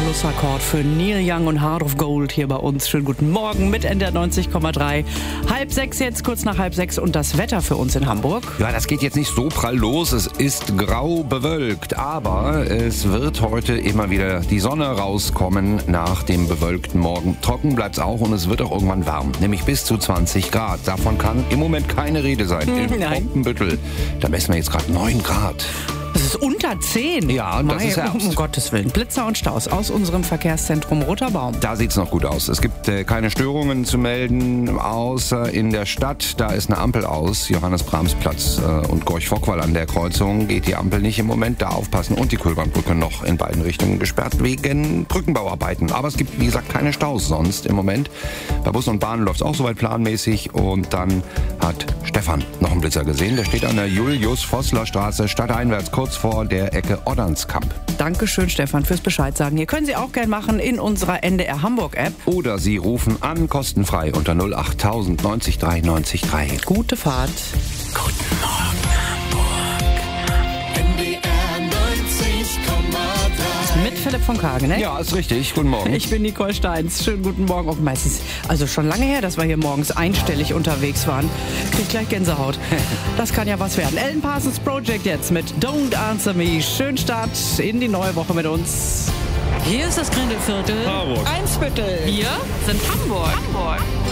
Schlussakkord für Neil Young und Heart of Gold hier bei uns. Schönen guten Morgen mit NDR 90,3. 5:30 jetzt, kurz nach 5:30 und das Wetter für uns in Hamburg. Ja, das geht jetzt nicht so prall los. Es ist grau bewölkt, aber es wird heute immer wieder die Sonne rauskommen nach dem bewölkten Morgen. Trocken bleibt's auch und es wird auch irgendwann warm, nämlich bis zu 20 Grad. Davon kann im Moment keine Rede sein. In Poppenbüttel, da messen wir jetzt gerade 9 Grad. Das ist unter 10. Ja, das ist Herbst. Um Gottes Willen. Blitzer und Staus aus unserem Verkehrszentrum Roter Baum. Da sieht's noch gut aus. Es gibt keine Störungen zu melden, außer in der Stadt. Da ist eine Ampel aus, Johannes-Brahms-Platz und Gorch-Fockwall an der Kreuzung. Geht die Ampel nicht im Moment, da aufpassen. Und die Kühlbahnbrücke noch in beiden Richtungen gesperrt wegen Brückenbauarbeiten. Aber es gibt, wie gesagt, keine Staus sonst im Moment. Bei Bussen und Bahnen läuft's auch soweit planmäßig. Und dann hat Stefan noch einen Blitzer gesehen. Der steht an der Julius-Vossler-Straße stadteinwärts, kurz vor der Ecke Oddernskamp. Dankeschön, Stefan, fürs Bescheid sagen. Ihr können Sie auch gern machen in unserer NDR Hamburg-App. Oder Sie rufen an, kostenfrei unter 08000 90 3 90 3. Gute Fahrt. Guten Morgen Hamburg. NDR 90,3. Mit Philipp von Kagen, ne? Ja, ist richtig. Guten Morgen. Ich bin Nicole Steins. Schönen guten Morgen. Auch meistens, also schon lange her, dass wir hier morgens einstellig unterwegs waren. Krieg gleich Gänsehaut. Das kann ja was werden. Alan Parsons Project jetzt mit Don't Answer Me. Schönen Start in die neue Woche mit uns. Hier ist das Grindelviertel. Harburg. Eimsbüttel. Wir sind Hamburg.